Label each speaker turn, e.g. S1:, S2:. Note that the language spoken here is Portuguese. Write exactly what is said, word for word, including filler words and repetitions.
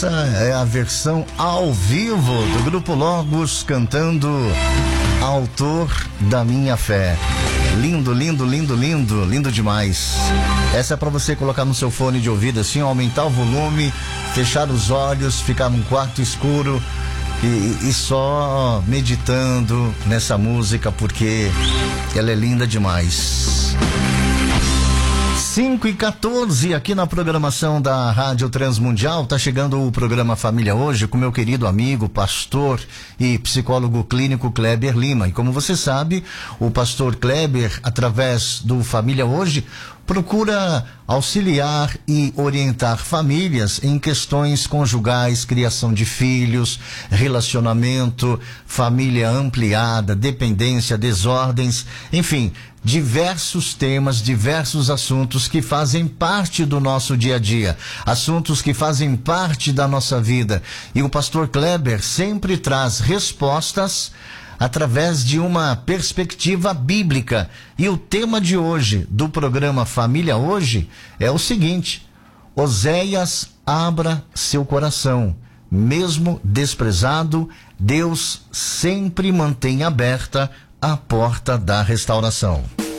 S1: Essa é a versão ao vivo do Grupo Logos cantando Autor da Minha Fé. Lindo, lindo, lindo, lindo, lindo demais. Essa é para você colocar no seu fone de ouvido assim, aumentar o volume, fechar os olhos, ficar num quarto escuro e, e só meditando nessa música, porque ela é linda demais. cinco e quatorze aqui na programação da Rádio Transmundial. Tá chegando o programa Família Hoje com meu querido amigo, pastor e psicólogo clínico Kleber Lima. E como você sabe, o pastor Kleber, através do Família Hoje, procura auxiliar e orientar famílias em questões conjugais, criação de filhos, relacionamento, família ampliada, dependência, desordens, enfim, diversos temas, diversos assuntos que fazem parte do nosso dia a dia, assuntos que fazem parte da nossa vida. E o pastor Kleber sempre traz respostas através de uma perspectiva bíblica. E o tema de hoje do programa Família Hoje é o seguinte: Oséias, abra seu coração. Mesmo desprezado, Deus sempre mantém aberta a porta da restauração.